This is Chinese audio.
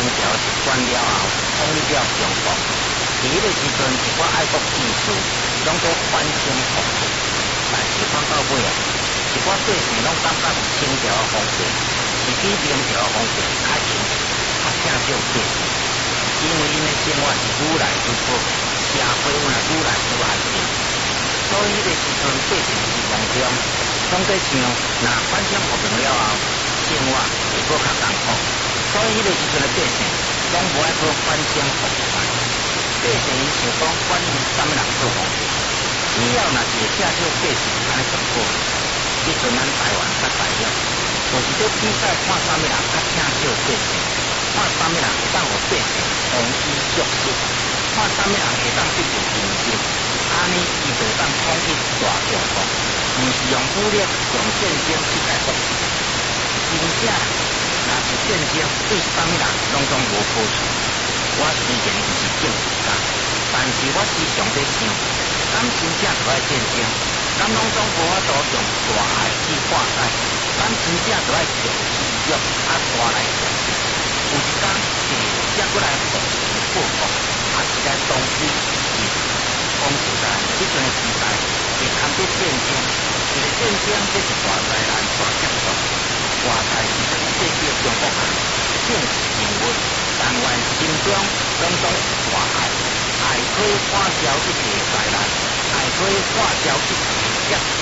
朝接管了后，统一了中国。伫迄个时阵，一寡爱国志士拢在反清复明，但是看到尾啊，一寡百姓拢感觉清朝的皇帝是比明朝的皇帝较强、较疼惜百姓，因为因的生活是愈来愈好，社会嘛愈来愈安定，所以迄个时阵百姓是梦中，拢在想，若反清复明了后，生活会搁较艰苦，所以迄个时阵的百姓拢无爱搁反清复明。百姓伊想讲，管伊啥物人做皇帝，只要若是会疼惜百姓，安尼上好。迄阵咱台湾较大了，就是在比赛看啥物人较疼惜百姓，看啥物人会当互百姓丰衣足食，看啥物人会当得到民心，安尼伊就当统一大中国，毋是用武力、用战争去来获胜。真正若是战争，对啥物人拢总无好处。我虽然毋是政治家，但是我时常在想，咱真正就爱战争，咱拢总无法度用大海去化解，咱真正就爱用智慧大来决定。有一天，才过来复兴报国，也是来当机立断。讲实在，迄阵的时代会堪比战争，一个战争这是大灾难、大劫难。外在是全世界中国人政治人物。但愿心中拢总是大爱，爱可以化消一切灾难，爱可以化消一切劫。